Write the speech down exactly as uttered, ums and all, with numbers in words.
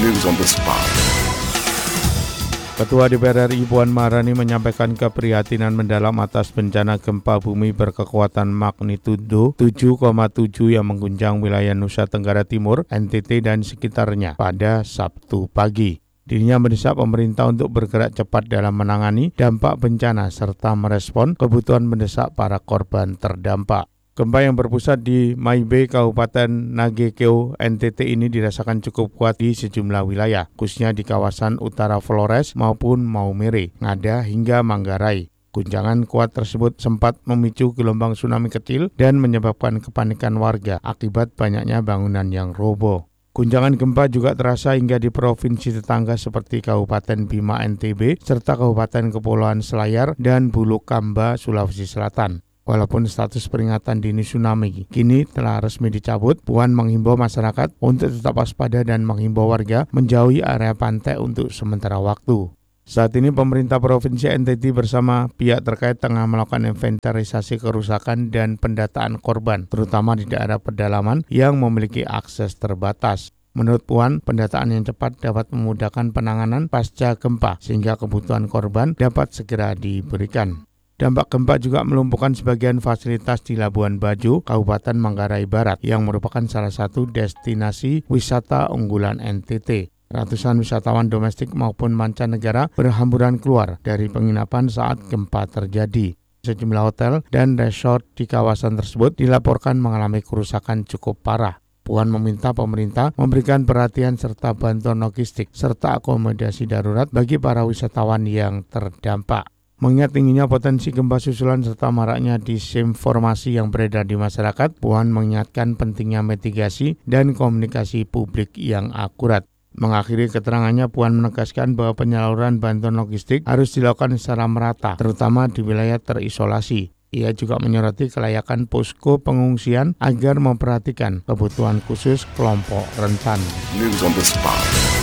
News on the spot. Ketua D P R R I Puan Maharani menyampaikan keprihatinan mendalam atas bencana gempa bumi berkekuatan magnitudo tujuh koma tujuh yang mengguncang wilayah Nusa Tenggara Timur, N T T dan sekitarnya pada Sabtu pagi. Dirinya mendesak pemerintah untuk bergerak cepat dalam menangani dampak bencana serta merespon kebutuhan mendesak para korban terdampak. Gempa yang berpusat di Maibe, Kabupaten Nagekeo, N T T ini dirasakan cukup kuat di sejumlah wilayah, khususnya di kawasan utara Flores maupun Maumere, Ngada hingga Manggarai. Guncangan kuat tersebut sempat memicu gelombang tsunami kecil dan menyebabkan kepanikan warga akibat banyaknya bangunan yang roboh. Guncangan gempa juga terasa hingga di provinsi tetangga seperti Kabupaten Bima N T B serta Kabupaten Kepulauan Selayar dan Bulukamba, Sulawesi Selatan. Walaupun status peringatan dini tsunami kini telah resmi dicabut, Puan menghimbau masyarakat untuk tetap waspada dan menghimbau warga menjauhi area pantai untuk sementara waktu. Saat ini pemerintah Provinsi N T T bersama pihak terkait tengah melakukan inventarisasi kerusakan dan pendataan korban, terutama di daerah pedalaman yang memiliki akses terbatas. Menurut Puan, pendataan yang cepat dapat memudahkan penanganan pasca gempa sehingga kebutuhan korban dapat segera diberikan. Dampak gempa juga melumpuhkan sebagian fasilitas di Labuan Bajo, Kabupaten Manggarai Barat, yang merupakan salah satu destinasi wisata unggulan N T T. Ratusan wisatawan domestik maupun mancanegara berhamburan keluar dari penginapan saat gempa terjadi. Sejumlah hotel dan resort di kawasan tersebut dilaporkan mengalami kerusakan cukup parah. Puan meminta pemerintah memberikan perhatian serta bantuan logistik serta akomodasi darurat bagi para wisatawan yang terdampak. Mengingat tingginya potensi gempa susulan serta maraknya disinformasi yang beredar di masyarakat, Puan mengingatkan pentingnya mitigasi dan komunikasi publik yang akurat. Mengakhiri keterangannya, Puan menegaskan bahwa penyaluran bantuan logistik harus dilakukan secara merata, terutama di wilayah terisolasi. Ia juga menyoroti kelayakan posko pengungsian agar memperhatikan kebutuhan khusus kelompok rentan. News on the spot.